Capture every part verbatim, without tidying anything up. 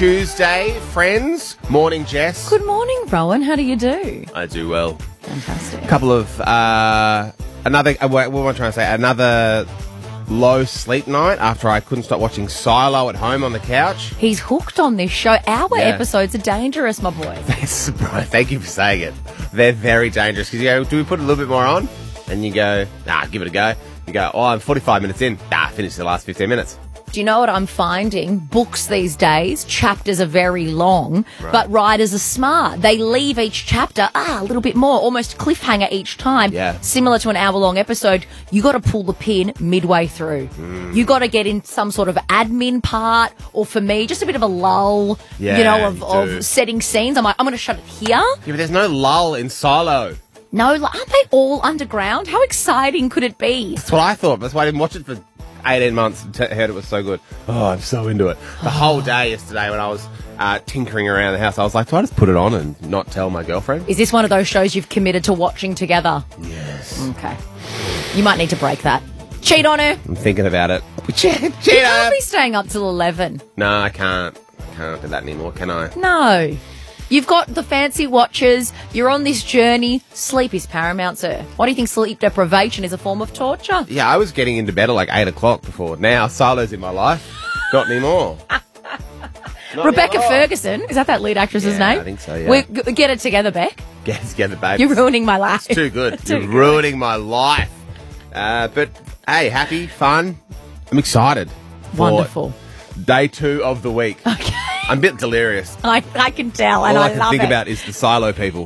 Tuesday, friends. Morning, Jess. Good morning, Rowan. How do you do? I do well. Fantastic. A couple of, uh, another, uh, what am I trying to say? Another low sleep night after I couldn't stop watching Silo at home on the couch. He's hooked on this show. Our Yeah. episodes are dangerous, my boy. Thank you for saying it. They're very dangerous because you go, do we put a little bit more on? And you go, nah, give it a go. You go, oh, I'm forty-five minutes in. Nah, finish the last fifteen minutes. Do you know what I'm finding? Books these days, chapters are very long, Right. but writers are smart. They leave each chapter ah, a little bit more, almost cliffhanger each time. Yeah. Similar to an hour-long episode. You got to pull the pin midway through. Mm. You got to get in some sort of admin part, or for me, just a bit of a lull, Yeah, you know, of, you do. of setting scenes. I'm like, I'm going to shut it here. Yeah, but there's no lull in Silo. No, like, aren't they all underground? How exciting could it be? That's what I thought. That's why I didn't watch it for eighteen months and t- heard it was so good. Oh, I'm so into it. The whole day yesterday when I was uh, tinkering around the house, I was like, do I just put it on and not tell my girlfriend? Is this one of those shows you've committed to watching together? Yes. Okay. You might need to break that. Cheat on her. I'm thinking about it. Cheat, You cheat can't be staying up till eleven. No, I can't. I can't do that anymore, can I? No. You've got the fancy watches. You're on this journey. Sleep is paramount, sir. Why do you think sleep deprivation is a form of torture? Yeah, I was getting into bed at like eight o'clock before. Now, Silo's in my life. Not anymore. Not Rebecca anymore. Ferguson. Is that that lead actress's Yeah, name? I think so, yeah. We g- get it together, Beck. Get it together, babe. You're ruining my life. It's too good. Too You're good. ruining my life. Uh, but, hey, happy, fun. I'm excited. for Wonderful. Day two of the week. Okay. I'm a bit delirious. I, I can tell, and All I, I can love think it. about is the Silo people.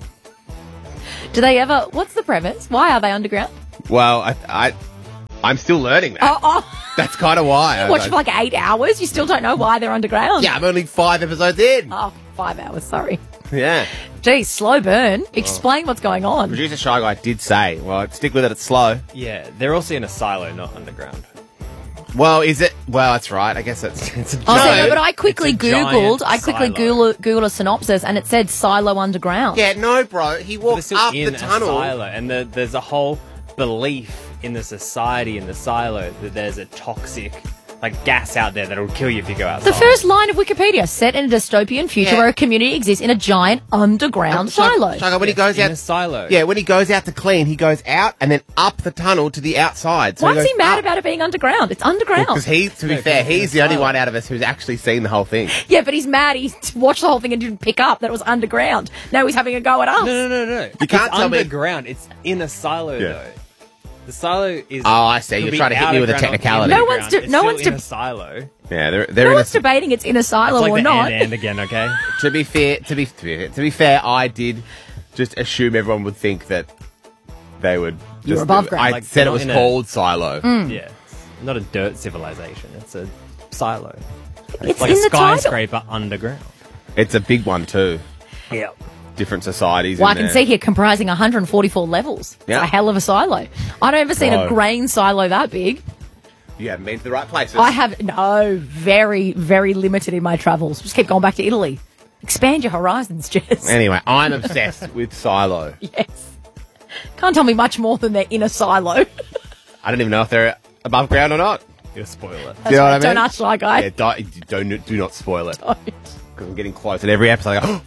Do they ever... What's the premise? Why are they underground? Well, I, I, I'm still learning that. Oh, oh. That's kind of why. I- Watch I- for like eight hours. You still don't know why they're underground. yeah, I'm only five episodes in. Oh, five hours. Sorry. Yeah. Geez, slow burn. Explain what's going on. Producer Shy Guy did say, well, stick with it, it's slow. Yeah, they're also in a silo, not underground. Well, is it? Well, that's right. I guess it's, it's a Oh, so, giant- no, but I quickly It's a giant googled. I quickly silo. Googled, googled a synopsis, and it said silo underground. Yeah, no, bro. He But they're walks still up in the tunnel. a silo, and the, there's a whole belief in the society in the silo that there's a toxic, like, gas out there that'll kill you if you go outside. The first line of Wikipedia, set in a dystopian future Yeah. where a community exists in a giant underground Shy- silo. Shy Guy, when he goes in out, a silo. yeah, when he goes out to clean, he goes out and then up the tunnel to the outside. So Why is he goes mad up. about it being underground? It's underground. Because he, to be No, fair, 'cause it's he's in the a only silo. one out of us who's actually seen the whole thing. Yeah, but he's mad. He watched the whole thing and didn't pick up that it was underground. Now he's having a go at us. No, no, no, no. You can't it's tell me- underground. It's in a silo, Yeah. though. The silo is... Oh, I see. could You're be trying to hit out me of with a ground or technicality. in No the one's ground. to- It's no still one's in to- a silo. Yeah, they're they're No in one's a. debating it's in a silo It's like or the not. and and again, okay? To be fair, to be to be fair, I did just assume everyone would think that they would. You're just, above ground. I Like, said it they're was not in a- called silo. Yeah. It's not a dirt civilization. It's a silo. It's like in a the title. skyscraper underground. It's a big one too. Yeah. Different societies. Well, I in can there. see here comprising one hundred forty-four levels. It's Yeah. a hell of a silo. I've never seen a Bro. grain silo that big. You haven't been to the right places. I have, no, very, very limited in my travels. Just keep going back to Italy. Expand your horizons, Jess. Anyway, I'm obsessed with silo. Yes. Can't tell me much more than they're in a silo. I don't even know if they're above ground or not. You'll spoil it. Do you know what I mean? Don't ask Shy Guy. Yeah, don't, don't do not spoil it. Don't. Because I'm getting close. And every episode, I go,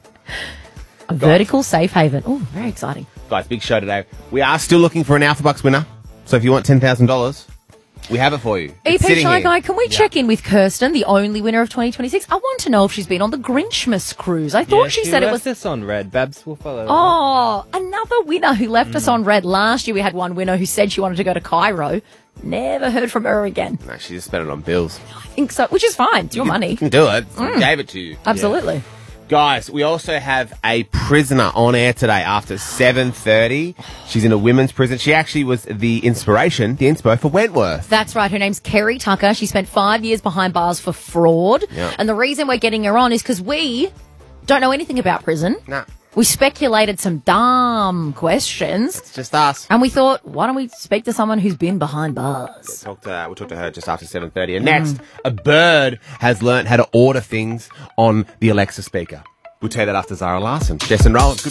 A vertical safe haven. Oh, very exciting. guys, big show today. We are still looking for an Alpha Bucks winner. So if you want ten thousand dollars, we have it for you. E It's P sitting Shy here. Guy, can we check in with Kirsten, the only winner of twenty twenty-six? I want to know if she's been on the Grinchmas cruise. I thought Yeah, she said it was... left us on red. Babs will follow. Oh, another winner who left us on red. Last year we had one winner who said she wanted to go to Cairo. Never heard from her again. No, she just spent it on bills. I think so, which is fine. It's your money. You can do it. Mm. We gave it to you. Absolutely. Guys, we also have a prisoner on air today after seven thirty. She's in a women's prison. She actually was the inspiration, the inspo for Wentworth. That's right. Her name's Kerry Tucker. She spent five years behind bars for fraud. Yeah. And the reason we're getting her on is because we don't know anything about prison. Nah, We speculated some dumb questions. it's just us. And we thought, why don't we speak to someone who's been behind bars? Talk to, we'll talk to her just after seven thirty. And next, a bird has learnt how to order things on the Alexa speaker. We'll tell you that after Zara Larson. Jess and Rollins. Good